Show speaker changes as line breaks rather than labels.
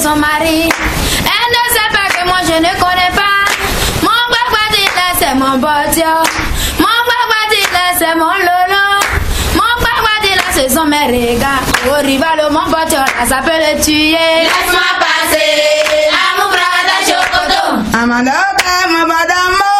son mari. Elle ne sait pas que moi je ne connais pas. Mon crocodile c'est mon bodio. Mon crocodile c'est mon lolo. Mon crocodile c'est son mériga. Au rival mon bodio ça peut le tuer.
Laisse-moi passer à mon frère de chocoto.
Amanda, ma madame.